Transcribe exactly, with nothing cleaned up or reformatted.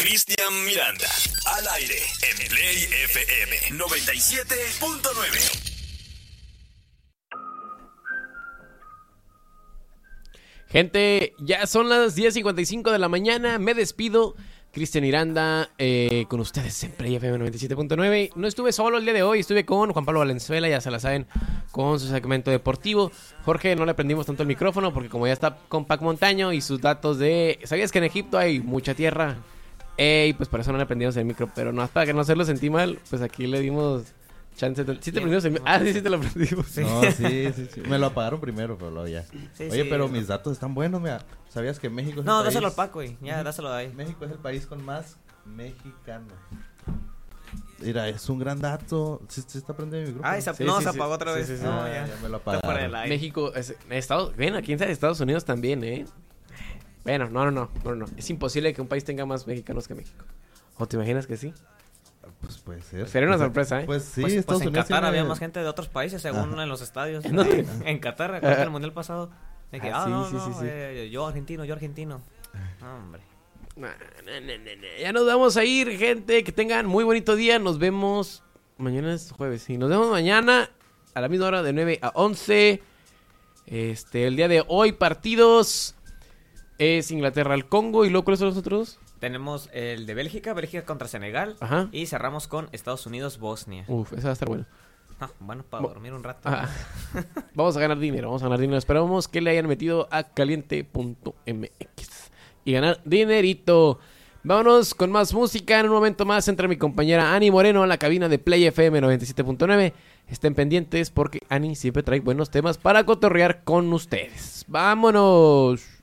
Cristian Miranda, al aire en Play F M noventa y siete punto nueve. Gente, ya son las diez cincuenta y cinco de la mañana, me despido. Cristian Miranda, eh, con ustedes en Play F M noventa y siete punto nueve. No estuve solo el día de hoy, estuve con Juan Pablo Valenzuela, ya se la saben, con su segmento deportivo. Jorge, no le prendimos tanto el micrófono porque como ya está con Pac Montaño y sus datos de... ¿Sabías que en Egipto hay mucha tierra? Eh, y pues por eso no le prendimos el micro, pero no, para que no se lo sentí mal, pues aquí le dimos chance. De... ¿Sí te prendimos el micro? Ah, sí, sí te lo prendimos. Sí. No, sí, sí, sí. Me lo apagaron primero, pero luego ya. Sí, Oye, sí, pero no. Mis datos están buenos, mira. ¿Sabías que México es no, el país? dáselo al Paco, güey. Ya, dáselo ahí. México es el país con más mexicanos. Mira, es un gran dato. ¿Sí, sí está prendiendo el micrófono? Ay, se, sí, no, sí, se sí, apagó sí, otra vez. sí, sí, no, ah, ya. ya me lo apagaron. México, es, Estados, ven, aquí en Estados Unidos también, ¿eh? Bueno, no, no, no, no, no. Es imposible que un país tenga más mexicanos que México. ¿O te imaginas que sí? Pues puede ser. Sería una sorpresa, ¿eh? Pues sí, pues, Estados pues en Unidos Qatar tiene... había más gente de otros países, según Ajá. en los estadios. ¿En dónde? En Qatar, en el mundial pasado. De que, ah, ah, sí, no, sí, no, sí, sí. eh, yo argentino, yo argentino. No, hombre. No, no, no, no. Ya nos vamos a ir, gente. Que tengan muy bonito día. Nos vemos. Mañana es jueves. Sí, nos vemos mañana a la misma hora de nueve a once. Este, el día de hoy, partidos. Es Inglaterra al Congo. ¿Y luego cuáles son los otros? Tenemos el de Bélgica, Bélgica contra Senegal. Ajá. Y cerramos con Estados Unidos, Bosnia. Uf, eso va a estar bueno. Ah, bueno, para Bo- dormir un rato. Ah. Vamos a ganar dinero, vamos a ganar dinero. Esperamos que le hayan metido a caliente punto m x y ganar dinerito. Vámonos con más música. En un momento más entra mi compañera Ani Moreno a la cabina de Play F M noventa y siete punto nueve. Estén pendientes porque Ani siempre trae buenos temas para cotorrear con ustedes. ¡Vámonos!